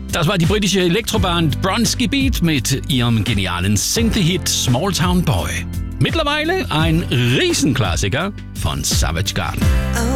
Das war die britische Elektroband Bronski Beat mit ihrem genialen Synthie-Hit Small Town Boy. Mittlerweile ein Riesenklassiker von Savage Garden.